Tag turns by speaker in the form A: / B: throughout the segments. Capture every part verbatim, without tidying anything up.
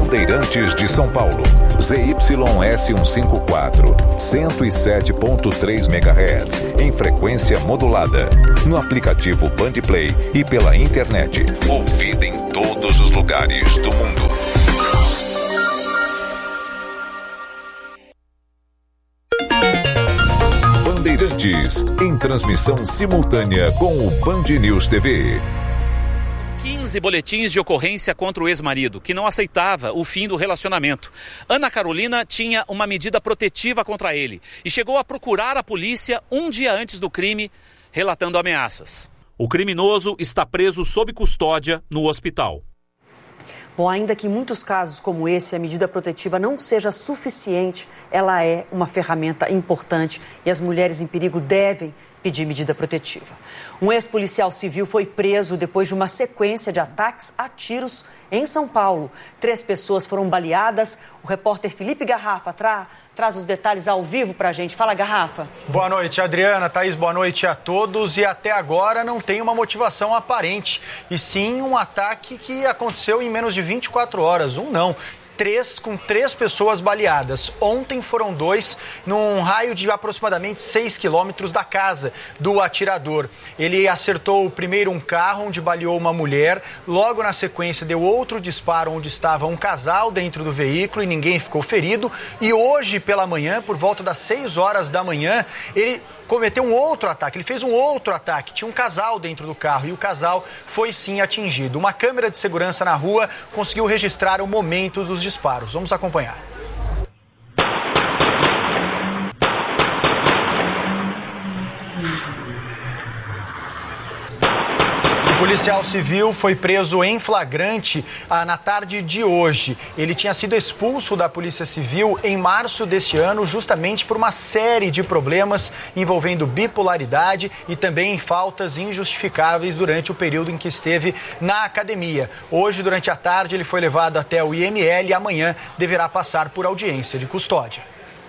A: Bandeirantes de São Paulo, Z Y S cento e cinquenta e quatro, cento e sete ponto três megahertz, em frequência modulada, no aplicativo Bandplay e pela internet, ouvida em todos os lugares do mundo. Bandeirantes, em transmissão simultânea com o Band News T V.
B: quinze boletins de ocorrência contra o ex-marido, que não aceitava o fim do relacionamento. Ana Carolina tinha uma medida protetiva contra ele e chegou a procurar a polícia um dia antes do crime, relatando ameaças. O criminoso está preso sob custódia no hospital.
C: Bom, ainda que em muitos casos como esse a medida protetiva não seja suficiente, ela é uma ferramenta importante e as mulheres em perigo devem pedir medida protetiva. Um ex-policial civil foi preso depois de uma sequência de ataques a tiros em São Paulo. Três pessoas foram baleadas. O repórter Felipe Garrafa tra traz os detalhes ao vivo pra gente. Fala, Garrafa.
D: Boa noite, Adriana, Thaís, boa noite a todos. E até agora não tem uma motivação aparente, e sim um ataque que aconteceu em menos de vinte e quatro horas. Um não. Três, com três pessoas baleadas. Ontem foram dois, num raio de aproximadamente seis quilômetros da casa do atirador. Ele acertou primeiro um carro onde baleou uma mulher, logo na sequência deu outro disparo onde estava um casal dentro do veículo e ninguém ficou ferido. E hoje pela manhã, por volta das seis horas da manhã, ele cometeu um outro ataque, ele fez um outro ataque, tinha um casal dentro do carro e o casal foi sim atingido. Uma câmera de segurança na rua conseguiu registrar o momento dos disparos. Vamos acompanhar. O policial civil foi preso em flagrante ah, na tarde de hoje. Ele tinha sido expulso da Polícia Civil em março deste ano, justamente por uma série de problemas envolvendo bipolaridade e também faltas injustificáveis durante o período em que esteve na academia. Hoje, durante a tarde, ele foi levado até o I M L e amanhã deverá passar por audiência de custódia.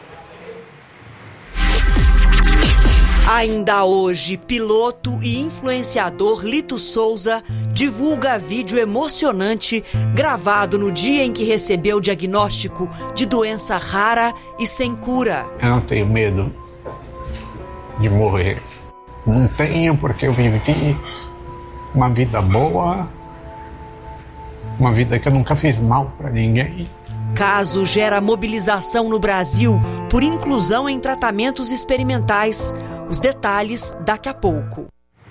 C: Ainda hoje, piloto e influenciador Lito Souza divulga vídeo emocionante gravado no dia em que recebeu o diagnóstico de doença rara e sem cura.
E: Eu não tenho medo de morrer. Não tenho, porque eu vivi uma vida boa, uma vida que eu nunca fiz mal para ninguém.
C: Caso gera mobilização no Brasil por inclusão em tratamentos experimentais. Os detalhes daqui a pouco.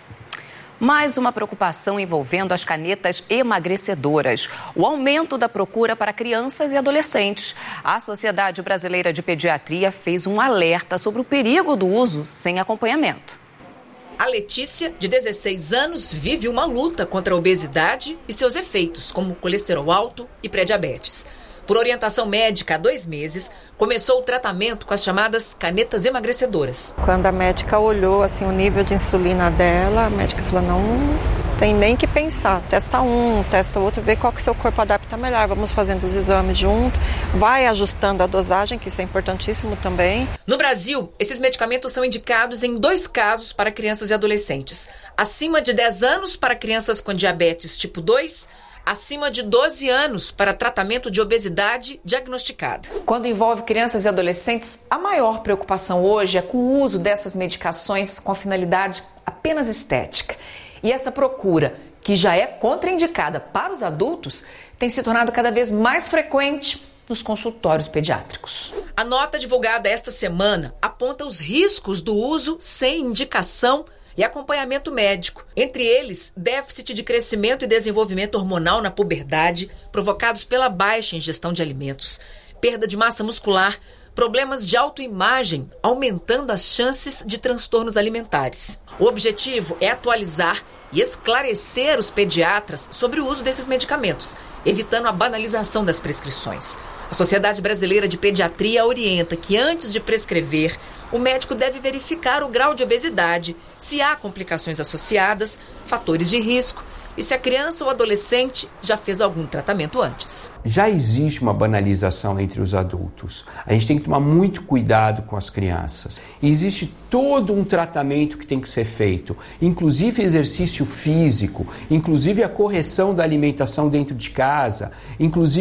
F: Mais uma preocupação envolvendo as canetas emagrecedoras. O aumento da procura para crianças e adolescentes. A Sociedade Brasileira de Pediatria fez um alerta sobre o perigo do uso sem acompanhamento.
G: A Letícia, de dezesseis anos, vive uma luta contra a obesidade e seus efeitos, como colesterol alto e pré-diabetes. Por orientação médica, há dois meses, começou o tratamento com as chamadas canetas emagrecedoras.
H: Quando a médica olhou assim, o nível de insulina dela, a médica falou, não tem nem que pensar. Testa um, testa outro, vê qual que seu corpo adapta melhor. Vamos fazendo os exames junto, vai ajustando a dosagem, que isso é importantíssimo também.
G: No Brasil, esses medicamentos são indicados em dois casos para crianças e adolescentes. Acima de dez anos para crianças com diabetes tipo dois, acima de doze anos para tratamento de obesidade diagnosticada.
F: Quando envolve crianças e adolescentes, a maior preocupação hoje é com o uso dessas medicações com a finalidade apenas estética. E essa procura, que já é contraindicada para os adultos, tem se tornado cada vez mais frequente nos consultórios pediátricos.
G: A nota divulgada esta semana aponta os riscos do uso sem indicação e acompanhamento médico. Entre eles, déficit de crescimento e desenvolvimento hormonal na puberdade, provocados pela baixa ingestão de alimentos, perda de massa muscular, problemas de autoimagem, aumentando as chances de transtornos alimentares. O objetivo é atualizar e esclarecer os pediatras sobre o uso desses medicamentos, evitando a banalização das prescrições. A Sociedade Brasileira de Pediatria orienta que, antes de prescrever, o médico deve verificar o grau de obesidade, se há complicações associadas, fatores de risco e se a criança ou adolescente já fez algum tratamento antes.
I: Já existe uma banalização entre os adultos. A gente tem que tomar muito cuidado com as crianças. E existe todo um tratamento que tem que ser feito, inclusive exercício físico, inclusive a correção da alimentação dentro de casa, inclusive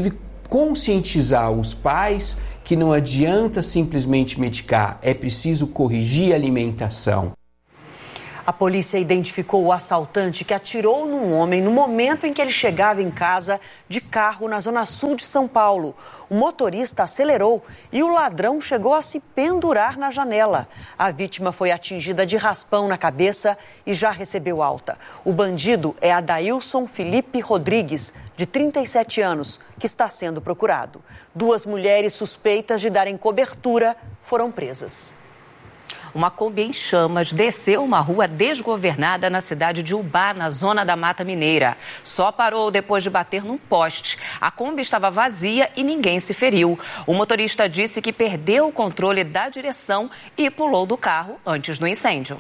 I: conscientizar os pais que não adianta simplesmente medicar, é preciso corrigir a alimentação.
C: A polícia identificou o assaltante que atirou num homem no momento em que ele chegava em casa de carro na zona sul de São Paulo. O motorista acelerou e o ladrão chegou a se pendurar na janela. A vítima foi atingida de raspão na cabeça e já recebeu alta. O bandido é Adailson Felipe Rodrigues, de trinta e sete anos, que está sendo procurado. Duas mulheres suspeitas de darem cobertura foram presas.
J: Uma Kombi em chamas desceu uma rua desgovernada na cidade de Ubá, na zona da Mata Mineira. Só parou depois de bater num poste. A Kombi estava vazia e ninguém se feriu. O motorista disse que perdeu o controle da direção e pulou do carro antes do incêndio.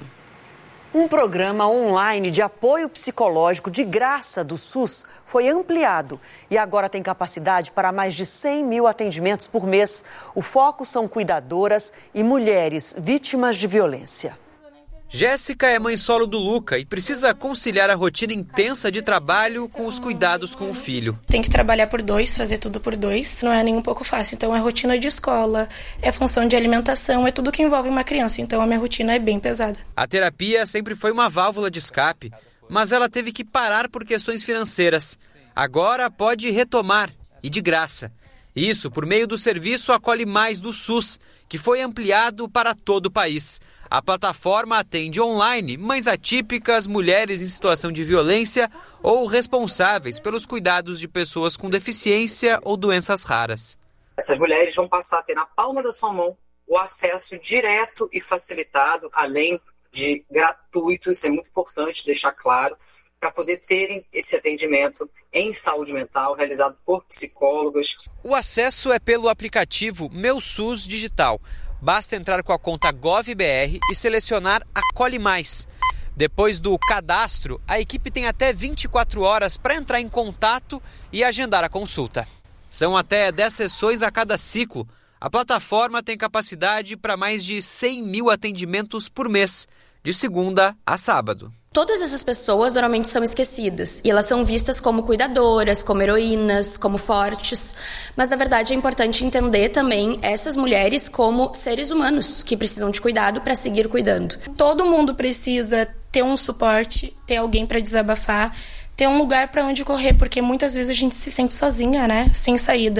C: Um programa online de apoio psicológico de graça do SUS foi ampliado e agora tem capacidade para mais de cem mil atendimentos por mês. O foco são cuidadoras e mulheres vítimas de violência.
K: Jéssica é mãe solo do Luca e precisa conciliar a rotina intensa de trabalho com os cuidados com o filho.
L: Tem que trabalhar por dois, fazer tudo por dois, não é nem um pouco fácil. Então é rotina de escola, é função de alimentação, é tudo que envolve uma criança. Então a minha rotina é bem pesada.
K: A terapia sempre foi uma válvula de escape, mas ela teve que parar por questões financeiras. Agora pode retomar, e de graça. Isso por meio do serviço Acolhe Mais do SUS, que foi ampliado para todo o país. A plataforma atende online mães atípicas, mulheres em situação de violência ou responsáveis pelos cuidados de pessoas com deficiência ou doenças raras.
M: Essas mulheres vão passar a ter na palma da sua mão o acesso direto e facilitado, além de gratuito, isso é muito importante deixar claro, para poder terem esse atendimento em saúde mental realizado por psicólogas.
K: O acesso é pelo aplicativo Meu SUS Digital. Basta entrar com a conta GovBR e selecionar Acolhe Mais. Depois do cadastro, a equipe tem até vinte e quatro horas para entrar em contato e agendar a consulta. São até dez sessões a cada ciclo. A plataforma tem capacidade para mais de cem mil atendimentos por mês, de segunda a sábado.
N: Todas essas pessoas normalmente são esquecidas e elas são vistas como cuidadoras, como heroínas, como fortes. Mas, na verdade, é importante entender também essas mulheres como seres humanos que precisam de cuidado para seguir cuidando.
L: Todo mundo precisa ter um suporte, ter alguém para desabafar, ter um lugar para onde correr, porque muitas vezes a gente se sente sozinha, né? Sem saída.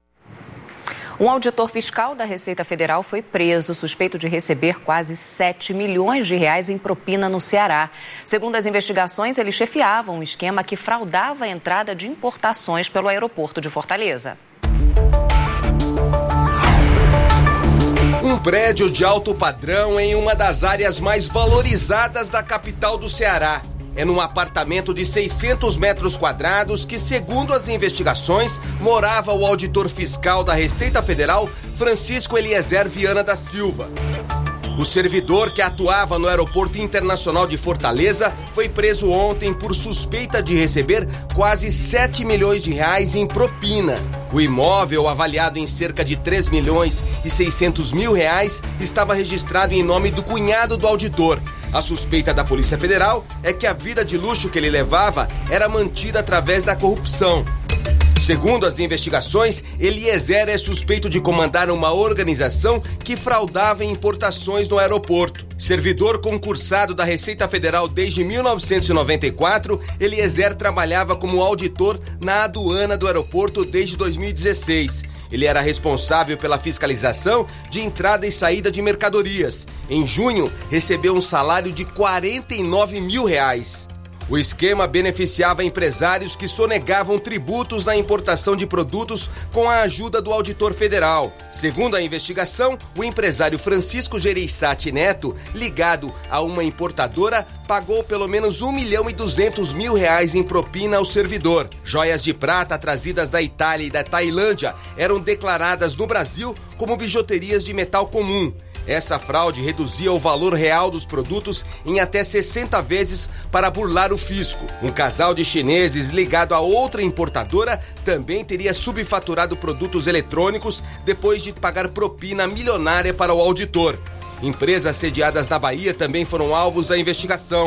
J: Um auditor fiscal da Receita Federal foi preso, suspeito de receber quase sete milhões de reais em propina no Ceará. Segundo as investigações, ele chefiava um esquema que fraudava a entrada de importações pelo aeroporto de Fortaleza.
O: Um prédio de alto padrão em uma das áreas mais valorizadas da capital do Ceará. É num apartamento de seiscentos metros quadrados que, segundo as investigações, morava o auditor fiscal da Receita Federal, Francisco Eliezer Viana da Silva. O servidor que atuava no Aeroporto Internacional de Fortaleza foi preso ontem por suspeita de receber quase sete milhões de reais em propina. O imóvel, avaliado em cerca de três milhões e seiscentos mil reais, estava registrado em nome do cunhado do auditor. A suspeita da Polícia Federal é que a vida de luxo que ele levava era mantida através da corrupção. Segundo as investigações, Eliezer é suspeito de comandar uma organização que fraudava importações no aeroporto. Servidor concursado da Receita Federal desde mil novecentos e noventa e quatro, Eliezer trabalhava como auditor na aduana do aeroporto desde dois mil e dezesseis. Ele era responsável pela fiscalização de entrada e saída de mercadorias. Em junho, recebeu um salário de quarenta e nove mil reais. O esquema beneficiava empresários que sonegavam tributos na importação de produtos com a ajuda do auditor federal. Segundo a investigação, o empresário Francisco Gereissati Neto, ligado a uma importadora, pagou pelo menos um milhão e duzentos mil reais em propina ao servidor. Joias de prata trazidas da Itália e da Tailândia eram declaradas no Brasil como bijuterias de metal comum. Essa fraude reduzia o valor real dos produtos em até sessenta vezes para burlar o fisco. Um casal de chineses ligado a outra importadora também teria subfaturado produtos eletrônicos depois de pagar propina milionária para o auditor. Empresas sediadas na Bahia também foram alvos da investigação.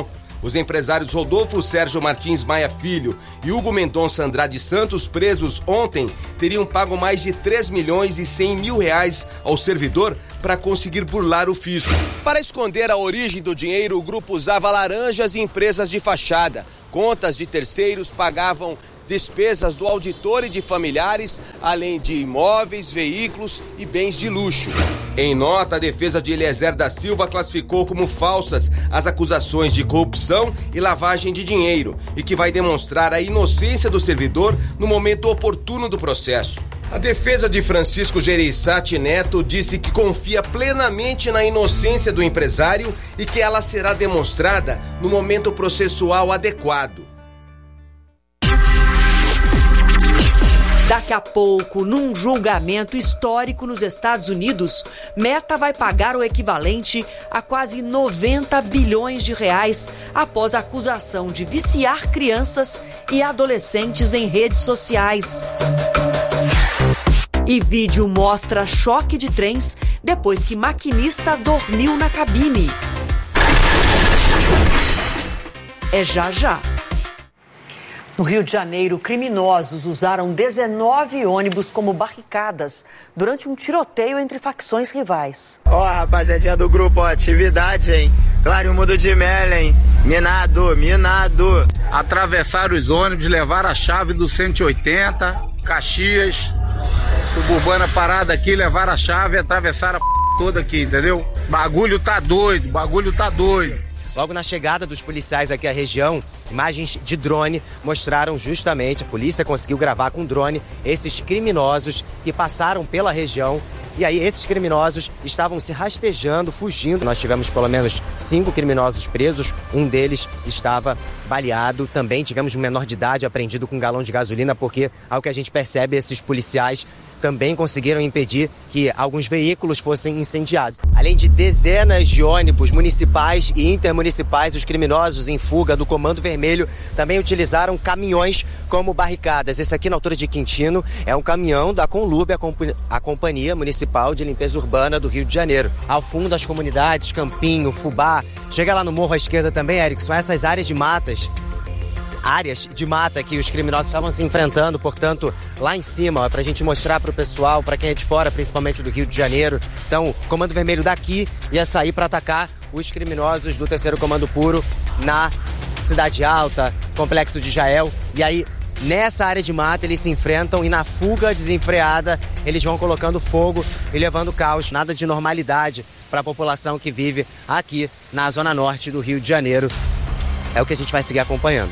O: Os empresários Rodolfo Sérgio Martins Maia Filho e Hugo Mendonça Andrade Santos, presos ontem, teriam pago mais de três milhões e cem mil reais ao servidor para conseguir burlar o fisco. Para esconder a origem do dinheiro, o grupo usava laranjas e empresas de fachada. Contas de terceiros pagavam despesas do auditor e de familiares, além de imóveis, veículos e bens de luxo. Em nota, a defesa de Eliezer da Silva classificou como falsas as acusações de corrupção e lavagem de dinheiro e que vai demonstrar a inocência do servidor no momento oportuno do processo. A defesa de Francisco Gereissati Neto disse que confia plenamente na inocência do empresário e que ela será demonstrada no momento processual adequado.
C: Daqui a pouco, num julgamento histórico nos Estados Unidos, Meta vai pagar o equivalente a quase noventa bilhões de reais após a acusação de viciar crianças e adolescentes em redes sociais. E vídeo mostra choque de trens depois que maquinista dormiu na cabine. É já já. No Rio de Janeiro, criminosos usaram dezenove ônibus como barricadas durante um tiroteio entre facções rivais.
P: Ó, oh, rapaziadinha do grupo, ó, atividade, hein? Claro, Mundo de Melo, hein? Minado, minado.
Q: Atravessaram os ônibus, levaram a chave do cento e oitenta, Caxias, Suburbana parada aqui, levaram a chave e atravessaram a p... toda aqui, entendeu? Bagulho tá doido, bagulho tá doido.
R: Logo na chegada dos policiais aqui à região, imagens de drone mostraram justamente, a polícia conseguiu gravar com drone esses criminosos que passaram pela região. E aí esses criminosos estavam se rastejando, fugindo. Nós tivemos pelo menos cinco criminosos presos, um deles estava baleado. Também tivemos um menor de idade apreendido com um galão de gasolina, porque, ao que a gente percebe, esses policiais também conseguiram impedir que alguns veículos fossem incendiados. Além de dezenas de ônibus municipais e intermunicipais, os criminosos em fuga do Comando Vermelho também utilizaram caminhões como barricadas. Esse aqui, na altura de Quintino, é um caminhão da Conlub, a, comp- a Companhia Municipal de Limpeza Urbana do Rio de Janeiro. Ao fundo, as comunidades, Campinho, Fubá. Chega lá no morro à esquerda também, Eric, são essas áreas de matas. áreas de mata que os criminosos estavam se enfrentando, portanto, lá em cima, ó, pra gente mostrar pro pessoal, pra quem é de fora, principalmente do Rio de Janeiro. Então, o Comando Vermelho daqui ia sair para atacar os criminosos do terceiro Comando Puro na Cidade Alta, Complexo de Jael. E aí, nessa área de mata, eles se enfrentam e na fuga desenfreada, eles vão colocando fogo e levando caos. Nada de normalidade para a população que vive aqui na Zona Norte do Rio de Janeiro. É o que a gente vai seguir acompanhando.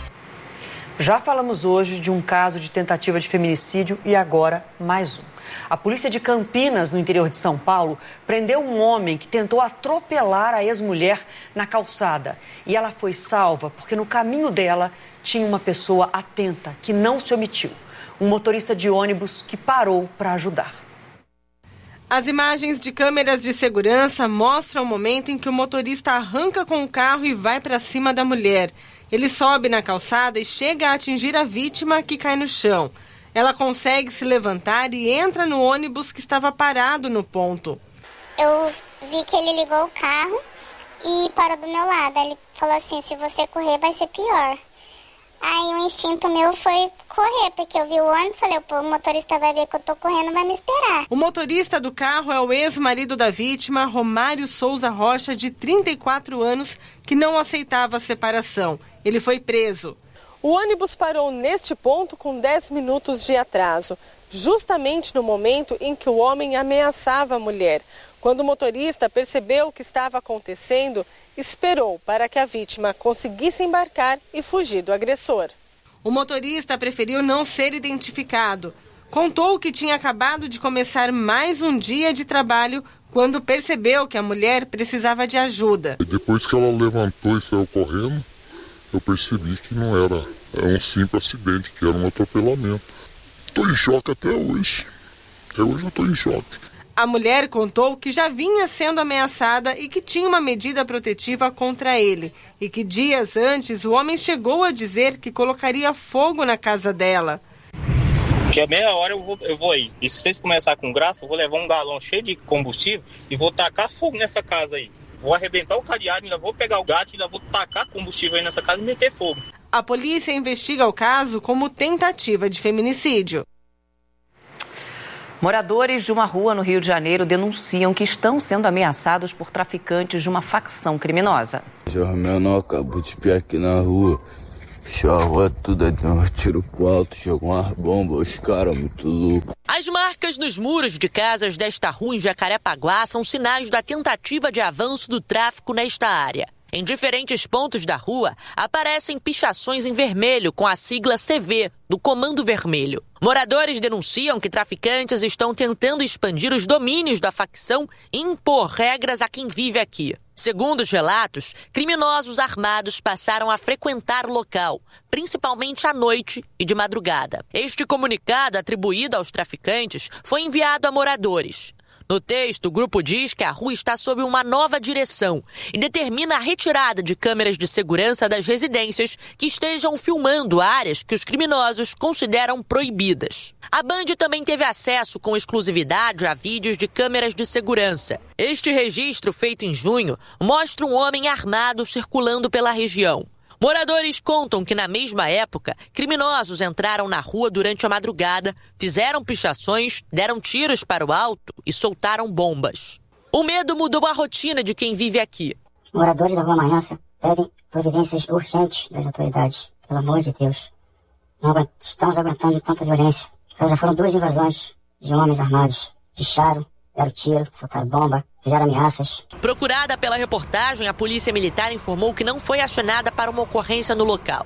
C: Já falamos hoje de um caso de tentativa de feminicídio e agora mais um. A polícia de Campinas, no interior de São Paulo, prendeu um homem que tentou atropelar a ex-mulher na calçada. E ela foi salva porque no caminho dela tinha uma pessoa atenta que não se omitiu. Um motorista de ônibus que parou para ajudar.
S: As imagens de câmeras de segurança mostram o momento em que o motorista arranca com o carro e vai para cima da mulher. Ele sobe na calçada e chega a atingir a vítima, que cai no chão. Ela consegue se levantar e entra no ônibus que estava parado no ponto.
T: Eu vi que ele ligou o carro e parou do meu lado. Ele falou assim, se você correr vai ser pior. Aí o instinto meu foi correr, porque eu vi o ônibus e falei, pô, o motorista vai ver que eu tô correndo, vai me esperar.
S: O motorista do carro é o ex-marido da vítima, Romário Souza Rocha, de trinta e quatro anos, que não aceitava a separação. Ele foi preso. O ônibus parou neste ponto com dez minutos de atraso, justamente no momento em que o homem ameaçava a mulher. Quando o motorista percebeu o que estava acontecendo, esperou para que a vítima conseguisse embarcar e fugir do agressor. O motorista preferiu não ser identificado. Contou que tinha acabado de começar mais um dia de trabalho quando percebeu que a mulher precisava de ajuda.
U: Depois que ela levantou e saiu correndo, eu percebi que não era um simples acidente, que era um atropelamento. Estou em choque até hoje. Até hoje eu estou em choque.
S: A mulher contou que já vinha sendo ameaçada e que tinha uma medida protetiva contra ele. E que dias antes o homem chegou a dizer que colocaria fogo na casa dela.
V: Que a meia hora eu vou, eu vou aí. E se vocês começarem com graça, eu vou levar um galão cheio de combustível e vou tacar fogo nessa casa aí. Vou arrebentar o cadeado, ainda vou pegar o gato, ainda vou tacar combustível aí nessa casa e meter fogo.
S: A polícia investiga o caso como tentativa de feminicídio.
J: Moradores de uma rua no Rio de Janeiro denunciam que estão sendo ameaçados por traficantes de uma facção criminosa.
A: O menor acabou de piar aqui na rua. Fechou a rua toda, deu um tiro pro alto, jogou umas bombas, os caras muito loucos.
B: As marcas nos muros de casas desta rua em Jacarepaguá são sinais da tentativa de avanço do tráfico nesta área. Em diferentes pontos da rua, aparecem pichações em vermelho com a sigla C V, do Comando Vermelho. Moradores denunciam que traficantes estão tentando expandir os domínios da facção e impor regras a quem vive aqui. Segundo os relatos, criminosos armados passaram a frequentar o local, principalmente à noite e de madrugada. Este comunicado atribuído aos traficantes foi enviado a moradores. No texto, o grupo diz que a rua está sob uma nova direção e determina a retirada de câmeras de segurança das residências que estejam filmando áreas que os criminosos consideram proibidas. A Band também teve acesso com exclusividade a vídeos de câmeras de segurança. Este registro, feito em junho, mostra um homem armado circulando pela região. Moradores contam que, na mesma época, criminosos entraram na rua durante a madrugada, fizeram pichações, deram tiros para o alto e soltaram bombas. O medo mudou a rotina de quem vive aqui.
W: Moradores da Rua Marança pedem providências urgentes das autoridades. Pelo amor de Deus. Não estamos aguentando tanta violência. Já foram duas invasões de homens armados. Picharam, deram tiro, soltaram bomba, fizeram ameaças.
B: Procurada pela reportagem, a Polícia Militar informou que não foi acionada para uma ocorrência no local.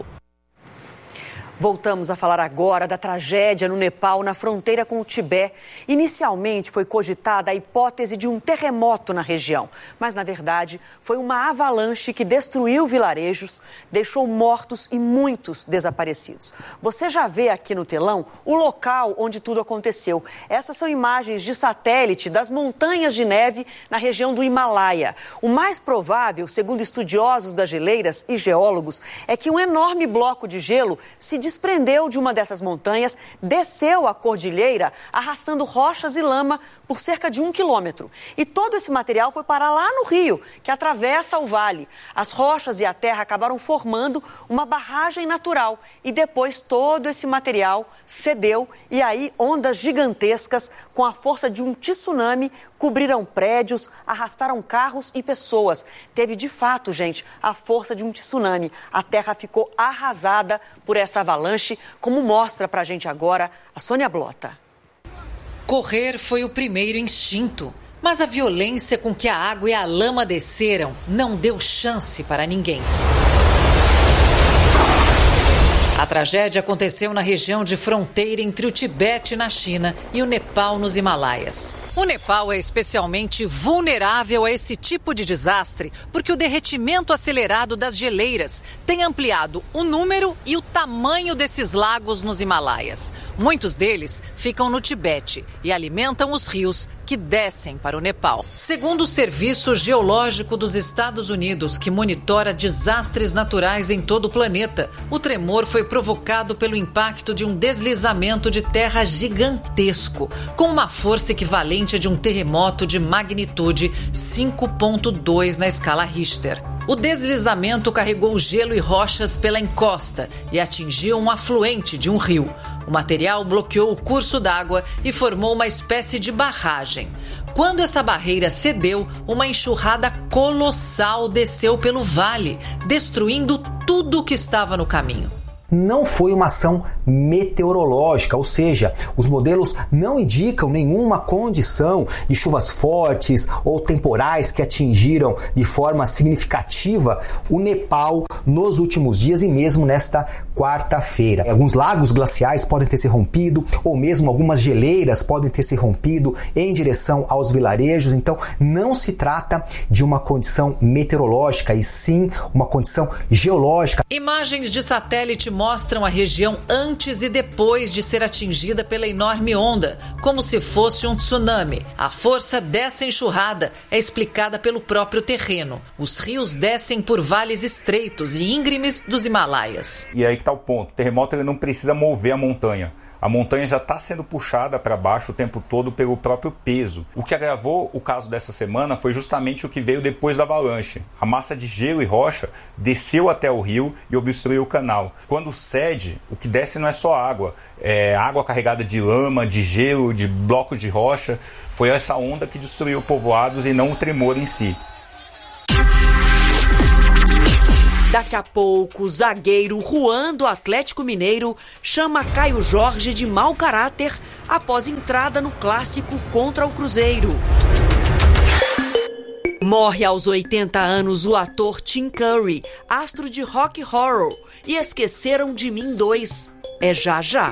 C: Voltamos a falar agora da tragédia no Nepal, na fronteira com o Tibete. Inicialmente foi cogitada a hipótese de um terremoto na região, mas na verdade foi uma avalanche que destruiu vilarejos, deixou mortos e muitos desaparecidos. Você já vê aqui no telão o local onde tudo aconteceu. Essas são imagens de satélite das montanhas de neve na região do Himalaia. O mais provável, segundo estudiosos das geleiras e geólogos, é que um enorme bloco de gelo se desprendeu de uma dessas montanhas, desceu a cordilheira, arrastando rochas e lama por cerca de um quilômetro. E todo esse material foi parar lá no rio, que atravessa o vale. As rochas e a terra acabaram formando uma barragem natural. E depois todo esse material cedeu e aí ondas gigantescas, com a força de um tsunami, cobriram prédios, arrastaram carros e pessoas. Teve de fato, gente, a força de um tsunami. A terra ficou arrasada por essa avalanche, como mostra pra gente agora a Sônia Blota.
G: Correr foi o primeiro instinto, mas a violência com que a água e a lama desceram não deu chance para ninguém. A tragédia aconteceu na região de fronteira entre o Tibete, na China, e o Nepal, nos Himalaias. O Nepal é especialmente vulnerável a esse tipo de desastre porque o derretimento acelerado das geleiras tem ampliado o número e o tamanho desses lagos nos Himalaias. Muitos deles ficam no Tibete e alimentam os rios que descem para o Nepal. Segundo o Serviço Geológico dos Estados Unidos, que monitora desastres naturais em todo o planeta, o tremor foi provocado pelo impacto de um deslizamento de terra gigantesco, com uma força equivalente a de um terremoto de magnitude cinco ponto dois na escala Richter. O deslizamento carregou gelo e rochas pela encosta e atingiu um afluente de um rio. O material bloqueou o curso d'água e formou uma espécie de barragem. Quando essa barreira cedeu, uma enxurrada colossal desceu pelo vale, destruindo tudo o que estava no caminho.
X: Não foi uma ação meteorológica, ou seja, os modelos não indicam nenhuma condição de chuvas fortes ou temporais que atingiram de forma significativa o Nepal nos últimos dias e mesmo nesta quarta-feira. Alguns lagos glaciais podem ter se rompido ou mesmo algumas geleiras podem ter se rompido em direção aos vilarejos, então não se trata de uma condição meteorológica e sim uma condição geológica.
G: Imagens de satélite mostram a região antes e depois de ser atingida pela enorme onda, como se fosse um tsunami. A força dessa enxurrada é explicada pelo próprio terreno. Os rios descem por vales estreitos e íngremes dos Himalaias.
Y: E aí que está o ponto. O terremoto ele não precisa mover a montanha.
D: A montanha já está sendo puxada para baixo o tempo todo pelo próprio peso. O que agravou o caso dessa semana foi justamente o que veio depois da avalanche. A massa de gelo e rocha desceu até o rio e obstruiu o canal. Quando cede, o que desce não é só água, é água carregada de lama, de gelo, de blocos de rocha. Foi essa onda que destruiu povoados e não o tremor em si.
C: Daqui a pouco, o zagueiro Juan do Atlético Mineiro chama Caio Jorge de mau caráter após entrada no clássico contra o Cruzeiro. Morre aos oitenta anos o ator Tim Curry, astro de Rock Horror, e Esqueceram de Mim dois. É já já.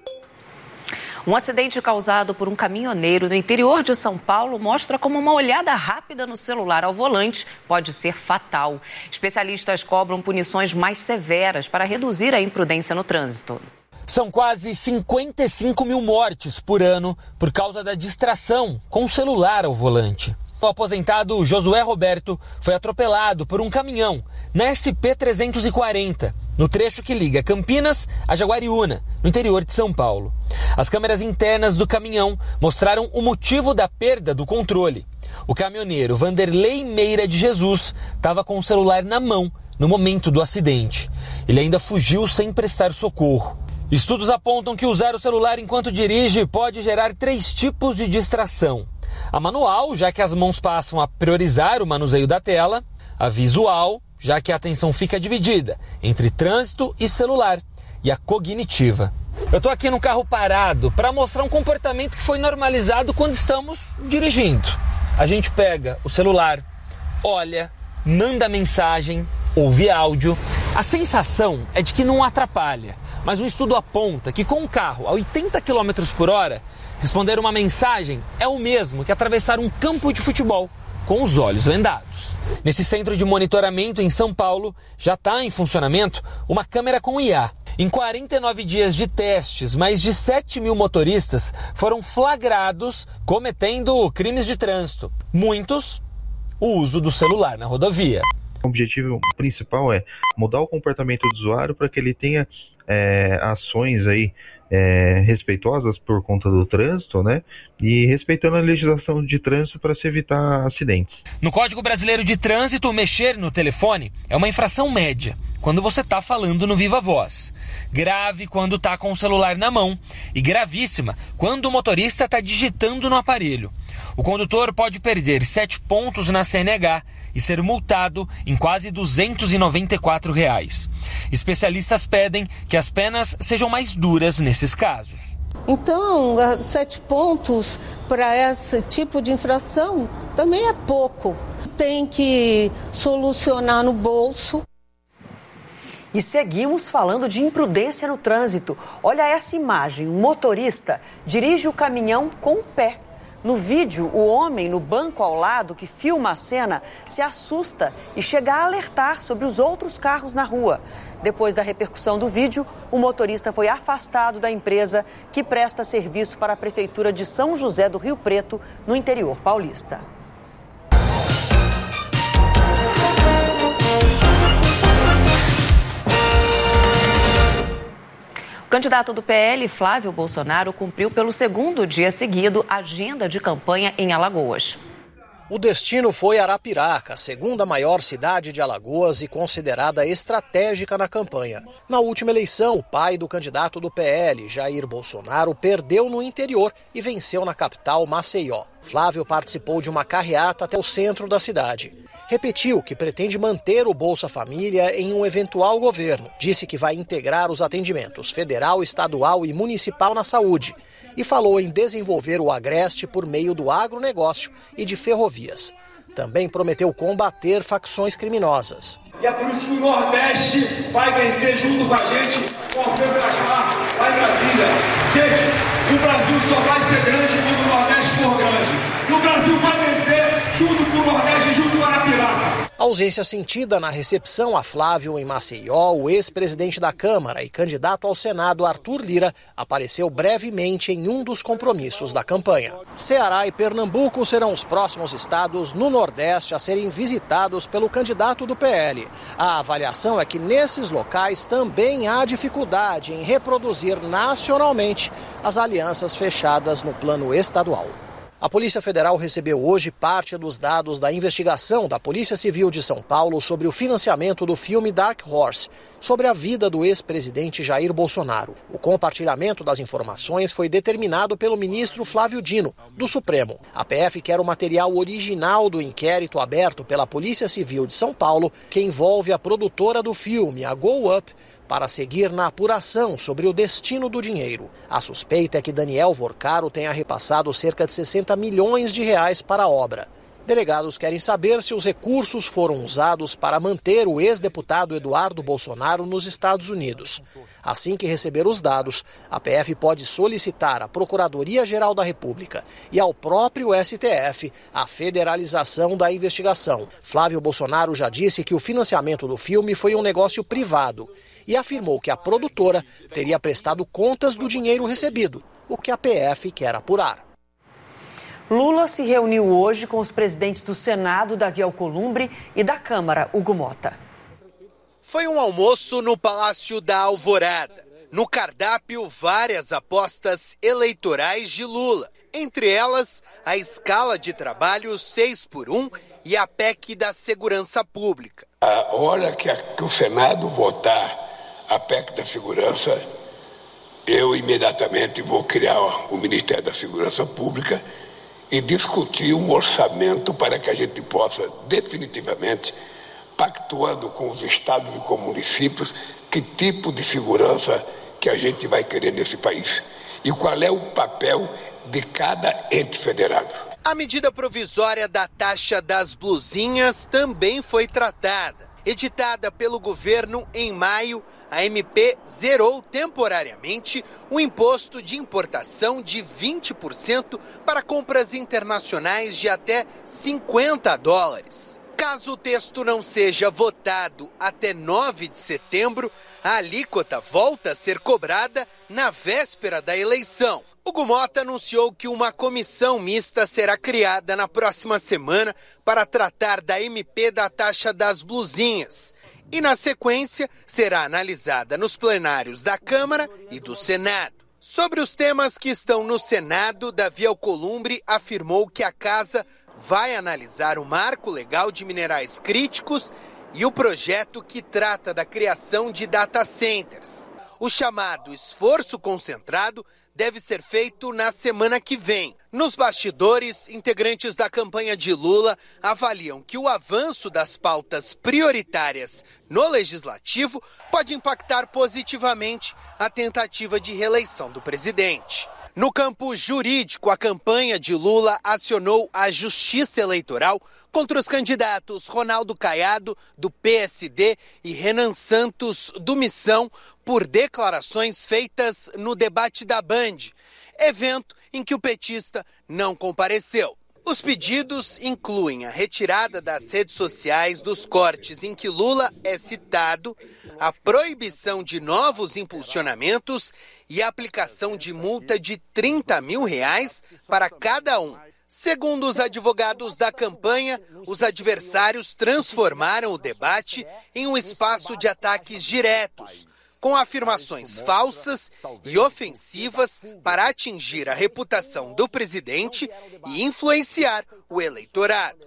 J: Um acidente causado por um caminhoneiro no interior de São Paulo mostra como uma olhada rápida no celular ao volante pode ser fatal. Especialistas cobram punições mais severas para reduzir a imprudência no trânsito.
E: São quase cinquenta e cinco mil mortes por ano por causa da distração com o celular ao volante. O aposentado Josué Roberto foi atropelado por um caminhão na S P trezentos e quarenta, no trecho que liga Campinas a Jaguariúna, no interior de São Paulo. As câmeras internas do caminhão mostraram o motivo da perda do controle. O caminhoneiro Vanderlei Meira de Jesus estava com o celular na mão no momento do acidente. Ele ainda fugiu sem prestar socorro. Estudos apontam que usar o celular enquanto dirige pode gerar três tipos de distração. A manual, já que as mãos passam a priorizar o manuseio da tela. A visual, já que a atenção fica dividida entre trânsito e celular. E a cognitiva. Eu estou aqui no carro parado para mostrar um comportamento que foi normalizado quando estamos dirigindo. A gente pega o celular, olha, manda mensagem, ouve áudio. A sensação é de que não atrapalha, mas um estudo aponta que com um carro a oitenta quilômetros por hora, responder uma mensagem é o mesmo que atravessar um campo de futebol com os olhos vendados. Nesse centro de monitoramento em São Paulo, já está em funcionamento uma câmera com I A. Em quarenta e nove dias de testes, mais de sete mil motoristas foram flagrados cometendo crimes de trânsito. Muitos, o uso do celular na rodovia.
F: O objetivo principal é mudar o comportamento do usuário para que ele tenha é, ações aí É, respeitosas por conta do trânsito, né? E respeitando a legislação de trânsito para se evitar acidentes.
E: No Código Brasileiro de Trânsito, mexer no telefone é uma infração média, quando você está falando no viva voz. Grave quando está com o celular na mão e gravíssima quando o motorista está digitando no aparelho. O condutor pode perder sete pontos na C N H e ser multado em quase duzentos e noventa e quatro reais. Especialistas pedem que as penas sejam mais duras nesses casos.
H: Então, sete pontos para esse tipo de infração também é pouco. Tem que solucionar no bolso.
C: E seguimos falando de imprudência no trânsito. Olha essa imagem, um motorista dirige o caminhão com o pé. No vídeo, o homem no banco ao lado que filma a cena se assusta e chega a alertar sobre os outros carros na rua. Depois da repercussão do vídeo, o motorista foi afastado da empresa que presta serviço para a Prefeitura de São José do Rio Preto, no interior paulista.
J: O candidato do P L, Flávio Bolsonaro, cumpriu pelo segundo dia seguido a agenda de campanha em Alagoas.
Y: O destino foi Arapiraca, a segunda maior cidade de Alagoas e considerada estratégica na campanha. Na última eleição, o pai do candidato do P L, Jair Bolsonaro, perdeu no interior e venceu na capital, Maceió. Flávio participou de uma carreata até o centro da cidade. Repetiu que pretende manter o Bolsa Família em um eventual governo. Disse que vai integrar os atendimentos federal, estadual e municipal na saúde. E falou em desenvolver o Agreste por meio do agronegócio e de ferrovias. Também prometeu combater facções criminosas.
Z: E é por isso que o Nordeste vai vencer junto com a gente, com o Alfredo Asmar, lá em Brasília. Gente, o Brasil só vai ser grande quando o Nordeste for grande. E o Brasil vai vencer junto com o Nordeste, junto com a Arapiraca.
Y: Ausência sentida na recepção a Flávio em Maceió, o ex-presidente da Câmara e candidato ao Senado Arthur Lira apareceu brevemente em um dos compromissos da campanha. Ceará e Pernambuco serão os próximos estados no Nordeste a serem visitados pelo candidato do P L. A avaliação é que nesses locais também há dificuldade em reproduzir nacionalmente as alianças fechadas no plano estadual. A Polícia Federal recebeu hoje parte dos dados da investigação da Polícia Civil de São Paulo sobre o financiamento do filme Dark Horse, sobre a vida do ex-presidente Jair Bolsonaro. O compartilhamento das informações foi determinado pelo ministro Flávio Dino, do Supremo. A P F quer o material original do inquérito aberto pela Polícia Civil de São Paulo, que envolve a produtora do filme, a Go Up, para seguir na apuração sobre o destino do dinheiro. A suspeita é que Daniel Vorcaro tenha repassado cerca de sessenta milhões de reais para a obra. Delegados querem saber se os recursos foram usados para manter o ex-deputado Eduardo Bolsonaro nos Estados Unidos. Assim que receber os dados, a P F pode solicitar à Procuradoria-Geral da República e ao próprio S T F a federalização da investigação. Flávio Bolsonaro já disse que o financiamento do filme foi um negócio privado e afirmou que a produtora teria prestado contas do dinheiro recebido, o que a P F quer apurar.
C: Lula se reuniu hoje com os presidentes do Senado, Davi Alcolumbre, e da Câmara, Hugo Mota.
I: Foi um almoço no Palácio da Alvorada. No cardápio, várias apostas eleitorais de Lula. Entre elas, a escala de trabalho seis por um e a P E C da Segurança Pública.
K: A hora que, a, que o Senado votar a P E C da Segurança, eu imediatamente vou criar o Ministério da Segurança Pública e discutir um orçamento para que a gente possa definitivamente, pactuando com os estados e com municípios, que tipo de segurança que a gente vai querer nesse país e qual é o papel de cada ente federado.
I: A medida provisória da taxa das blusinhas também foi tratada. Editada pelo governo em maio, a M P zerou temporariamente o imposto de importação de vinte por cento para compras internacionais de até cinquenta dólares. Caso o texto não seja votado até nove de setembro, a alíquota volta a ser cobrada na véspera da eleição. Hugo Mota anunciou que uma comissão mista será criada na próxima semana para tratar da M P da taxa das blusinhas. E, na sequência, será analisada nos plenários da Câmara e do Senado. Sobre os temas que estão no Senado, Davi Alcolumbre afirmou que a casa vai analisar o marco legal de minerais críticos e o projeto que trata da criação de data centers. O chamado esforço concentrado deve ser feito na semana que vem. Nos bastidores, integrantes da campanha de Lula avaliam que o avanço das pautas prioritárias no Legislativo pode impactar positivamente a tentativa de reeleição do presidente. No campo jurídico, a campanha de Lula acionou a Justiça Eleitoral contra os candidatos Ronaldo Caiado, do P S D, e Renan Santos, do Missão, por declarações feitas no debate da Band, evento em que o petista não compareceu. Os pedidos incluem a retirada das redes sociais dos cortes em que Lula é citado, a proibição de novos impulsionamentos e a aplicação de multa de trinta mil reais para cada um. Segundo os advogados da campanha, os adversários transformaram o debate em um espaço de ataques diretos, com afirmações falsas e ofensivas para atingir a reputação do presidente e influenciar o eleitorado.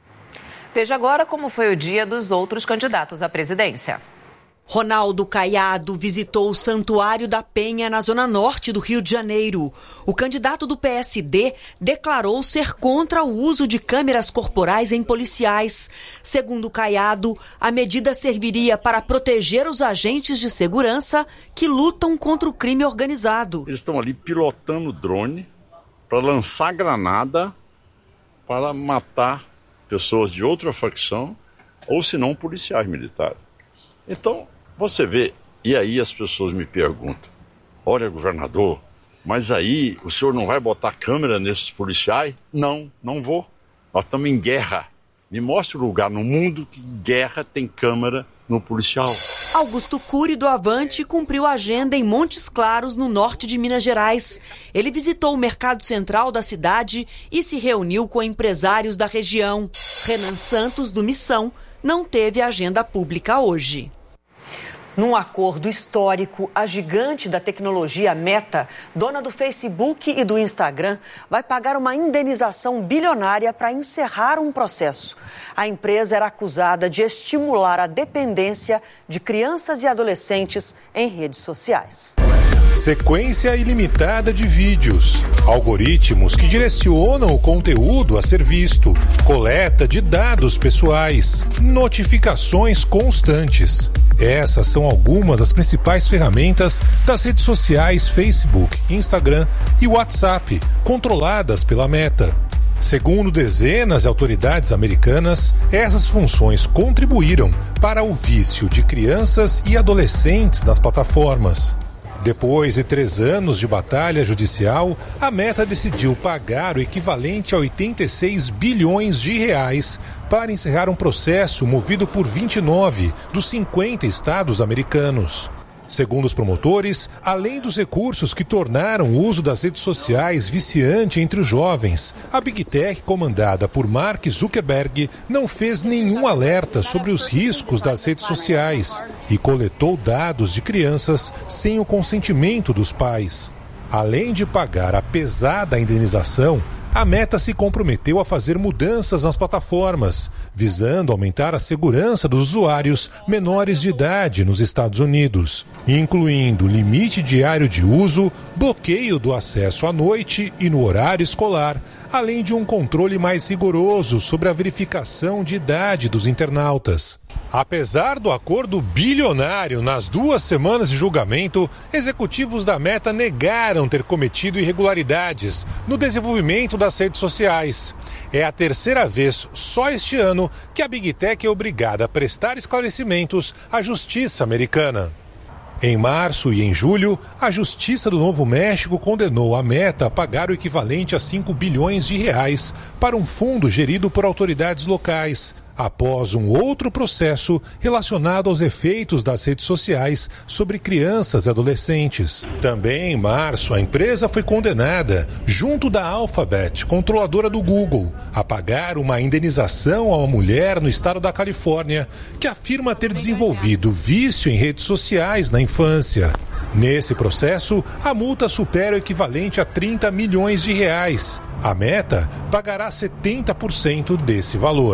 J: Veja agora como foi o dia dos outros candidatos à presidência.
L: Ronaldo Caiado visitou o Santuário da Penha, na zona norte do Rio de Janeiro. O candidato do P S D declarou ser contra o uso de câmeras corporais em policiais. Segundo Caiado, a medida serviria para proteger os agentes de segurança que lutam contra o crime organizado.
M: Eles estão ali pilotando drone para lançar granada para matar pessoas de outra facção ou, se não, policiais militares. Então, você vê, e aí as pessoas me perguntam, olha, governador, mas aí o senhor não vai botar câmera nesses policiais? Não, não vou. Nós estamos em guerra. Me mostre um lugar no mundo que guerra tem câmera no policial.
L: Augusto Cury, do Avante, cumpriu a agenda em Montes Claros, no norte de Minas Gerais. Ele visitou o mercado central da cidade e se reuniu com empresários da região. Renan Santos, do Missão, não teve agenda pública hoje. Num acordo histórico, a gigante da tecnologia Meta, dona do Facebook e do Instagram, vai pagar uma indenização bilionária para encerrar um processo. A empresa era acusada de estimular a dependência de crianças e adolescentes em redes sociais.
N: Sequência ilimitada de vídeos, algoritmos que direcionam o conteúdo a ser visto, coleta de dados pessoais, notificações constantes. Essas são algumas das principais ferramentas das redes sociais Facebook, Instagram e WhatsApp, controladas pela Meta. Segundo dezenas de autoridades americanas, essas funções contribuíram para o vício de crianças e adolescentes nas plataformas. Depois de três anos de batalha judicial, a Meta decidiu pagar o equivalente a oitenta e seis bilhões de reais para encerrar um processo movido por vinte e nove dos cinquenta estados americanos. Segundo os promotores, além dos recursos que tornaram o uso das redes sociais viciante entre os jovens, a Big Tech, comandada por Mark Zuckerberg, não fez nenhum alerta sobre os riscos das redes sociais e coletou dados de crianças sem o consentimento dos pais. Além de pagar a pesada indenização, a Meta se comprometeu a fazer mudanças nas plataformas, visando aumentar a segurança dos usuários menores de idade nos Estados Unidos, incluindo limite diário de uso, bloqueio do acesso à noite e no horário escolar, além de um controle mais rigoroso sobre a verificação de idade dos internautas. Apesar do acordo bilionário nas duas semanas de julgamento, executivos da Meta negaram ter cometido irregularidades no desenvolvimento das redes sociais. É a terceira vez só este ano que a Big Tech é obrigada a prestar esclarecimentos à justiça americana. Em março e em julho, a Justiça do Novo México condenou a Meta a pagar o equivalente a cinco bilhões de reais para um fundo gerido por autoridades locais, após um outro processo relacionado aos efeitos das redes sociais sobre crianças e adolescentes. Também em março, a empresa foi condenada, junto da Alphabet, controladora do Google, a pagar uma indenização a uma mulher no estado da Califórnia, que afirma ter desenvolvido vício em redes sociais na infância. Nesse processo, a multa supera o equivalente a trinta milhões de reais. A Meta pagará setenta por cento desse valor.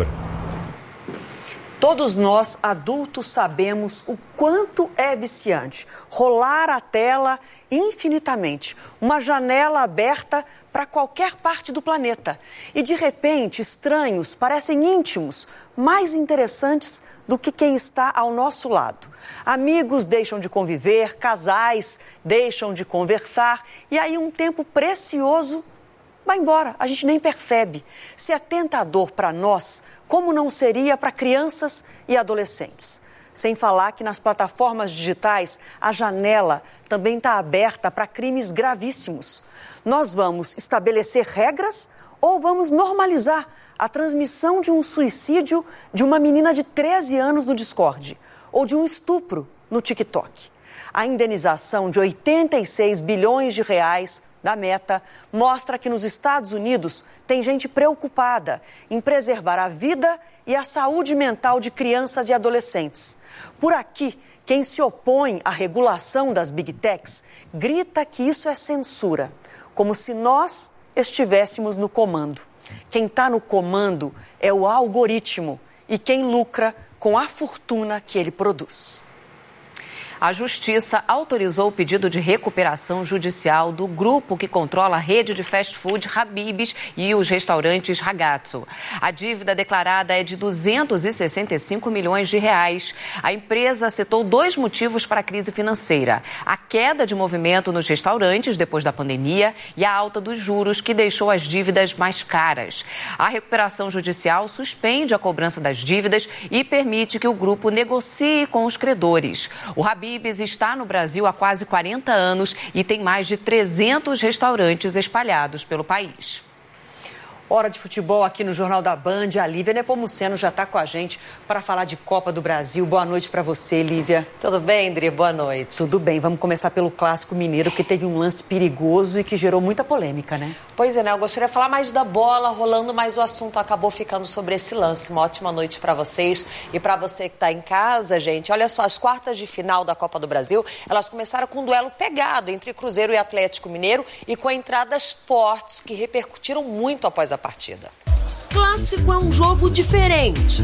C: Todos nós, adultos, sabemos o quanto é viciante rolar a tela infinitamente, uma janela aberta para qualquer parte do planeta. E, de repente, estranhos parecem íntimos, mais interessantes do que quem está ao nosso lado. Amigos deixam de conviver, casais deixam de conversar, e aí um tempo precioso vai embora, a gente nem percebe. Se é tentador para nós, como não seria para crianças e adolescentes? Sem falar que nas plataformas digitais a janela também está aberta para crimes gravíssimos. Nós vamos estabelecer regras ou vamos normalizar a transmissão de um suicídio de uma menina de treze anos no Discord ou de um estupro no TikTok? A indenização de oitenta e seis bilhões de reais da Meta mostra que nos Estados Unidos tem gente preocupada em preservar a vida e a saúde mental de crianças e adolescentes. Por aqui, quem se opõe à regulação das Big Techs grita que isso é censura, como se nós estivéssemos no comando. Quem está no comando é o algoritmo e quem lucra com a fortuna que ele produz.
J: A Justiça autorizou o pedido de recuperação judicial do grupo que controla a rede de fast food Habib's e os restaurantes Ragazzo. A dívida declarada é de duzentos e sessenta e cinco milhões de reais. A empresa citou dois motivos para a crise financeira: a queda de movimento nos restaurantes depois da pandemia e a alta dos juros, que deixou as dívidas mais caras. A recuperação judicial suspende a cobrança das dívidas e permite que o grupo negocie com os credores. O Habib's Habib's está no Brasil há quase quarenta anos e tem mais de trezentos restaurantes espalhados pelo país.
C: Hora de futebol aqui no Jornal da Band. A Lívia Nepomuceno já está com a gente para falar de Copa do Brasil. Boa noite para você, Lívia.
O: Tudo bem, André? Boa noite.
C: Tudo bem. Vamos começar pelo Clássico Mineiro, que teve um lance perigoso e que gerou muita polêmica, né?
O: Pois é, né? Eu gostaria de falar mais da bola rolando, mas o assunto acabou ficando sobre esse lance. Uma ótima noite para vocês e para você que está em casa, gente. Olha só, as quartas de final da Copa do Brasil, elas começaram com um duelo pegado entre Cruzeiro e Atlético Mineiro e com entradas fortes que repercutiram muito após a partida.
G: Clássico é um jogo diferente.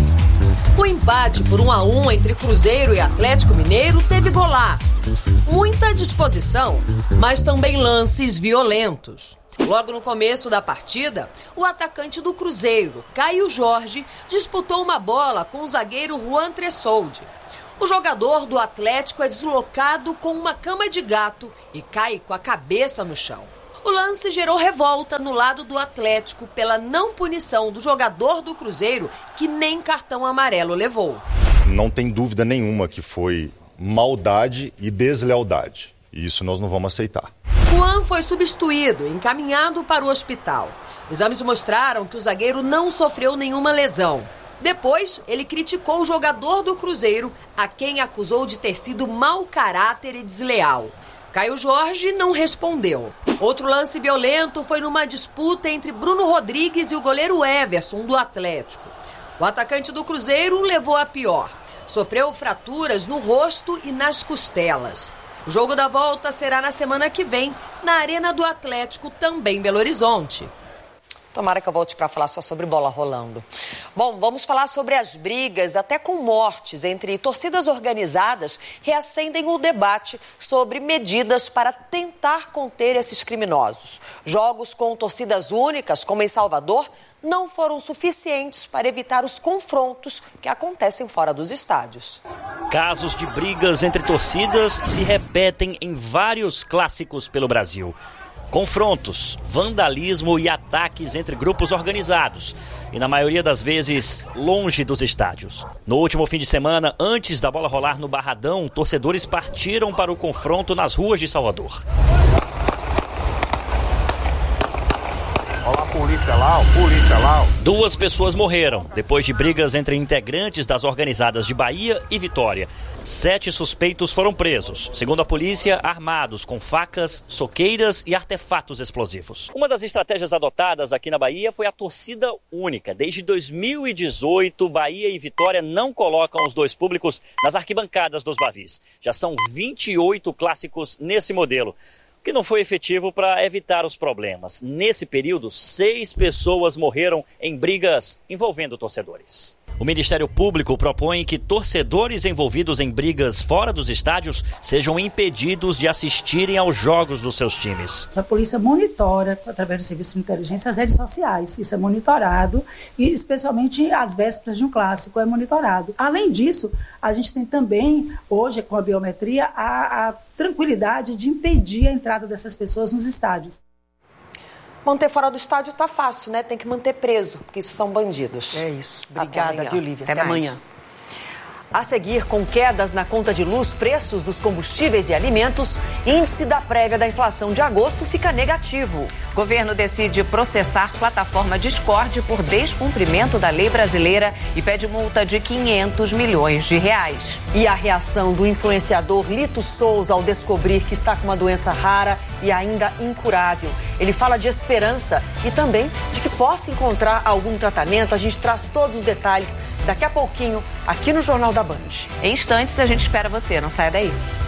G: O empate por um a um entre Cruzeiro e Atlético Mineiro teve golaços, muita disposição, mas também lances violentos. Logo no começo da partida, o atacante do Cruzeiro, Caio Jorge, disputou uma bola com o zagueiro Juan Tressoldi. O jogador do Atlético é deslocado com uma cama de gato e cai com a cabeça no chão. O lance gerou revolta no lado do Atlético pela não punição do jogador do Cruzeiro, que nem cartão amarelo levou.
P: Não tem dúvida nenhuma que foi maldade e deslealdade. E isso nós não vamos aceitar.
G: Juan foi substituído e encaminhado para o hospital. Exames mostraram que o zagueiro não sofreu nenhuma lesão. Depois, ele criticou o jogador do Cruzeiro, a quem acusou de ter sido mau caráter e desleal. Caio Jorge não respondeu. Outro lance violento foi numa disputa entre Bruno Rodrigues e o goleiro Everson, do Atlético. O atacante do Cruzeiro levou a pior. Sofreu fraturas no rosto e nas costelas. O jogo da volta será na semana que vem, na Arena do Atlético, também em Belo Horizonte.
O: Tomara que eu volte para falar só sobre bola rolando. Bom, vamos falar sobre as brigas, até com mortes, entre torcidas organizadas, reacendem o debate sobre medidas para tentar conter esses criminosos. Jogos com torcidas únicas, como em Salvador, não foram suficientes para evitar os confrontos que acontecem fora dos estádios.
Q: Casos de brigas entre torcidas se repetem em vários clássicos pelo Brasil. Confrontos, vandalismo e ataques entre grupos organizados e, na maioria das vezes, longe dos estádios. No último fim de semana, antes da bola rolar no Barradão, torcedores partiram para o confronto nas ruas de Salvador.
R: Olha a polícia lá, o polícia lá.
Q: Duas pessoas morreram depois de brigas entre integrantes das organizadas de Bahia e Vitória. Sete suspeitos foram presos, segundo a polícia, armados com facas, soqueiras e artefatos explosivos. Uma das estratégias adotadas aqui na Bahia foi a torcida única. Desde dois mil e dezoito, Bahia e Vitória não colocam os dois públicos nas arquibancadas dos Bavis. Já são vinte e oito clássicos nesse modelo, o que não foi efetivo para evitar os problemas. Nesse período, seis pessoas morreram em brigas envolvendo torcedores. O Ministério Público propõe que torcedores envolvidos em brigas fora dos estádios sejam impedidos de assistirem aos jogos dos seus times.
T: A polícia monitora, através do serviço de inteligência, as redes sociais. Isso é monitorado e, especialmente, às vésperas de um clássico, é monitorado. Além disso, a gente tem também, hoje, com a biometria, a, a tranquilidade de impedir a entrada dessas pessoas nos estádios.
O: Manter fora do estádio tá fácil, né? Tem que manter preso, porque isso são bandidos.
C: É isso. Obrigada, viu, Lívia?
O: Até,
C: Até amanhã. A seguir, com quedas na conta de luz, preços dos combustíveis e alimentos, índice da prévia da inflação de agosto fica negativo.
J: Governo decide processar plataforma Discord por descumprimento da lei brasileira e pede multa de quinhentos milhões de reais.
C: E a reação do influenciador Lito Souza ao descobrir que está com uma doença rara e ainda incurável. Ele fala de esperança e também de que possa encontrar algum tratamento. A gente traz todos os detalhes daqui a pouquinho aqui no Jornal da Band.
J: Em instantes a gente espera você, não saia daí.